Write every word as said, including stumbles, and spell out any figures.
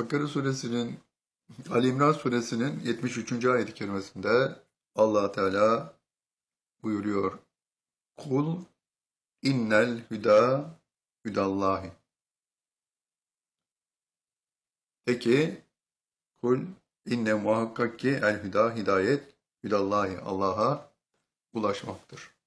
Bakara suresinin, Ali İmran suresinin yetmiş üçüncü ayet-i kerimesinde Allah Teala buyuruyor. Kul innel hüda hüdallahi. De ki, kul inne muhakkak ki el hüda hidayet hüdallahi Allah'a ulaşmaktır.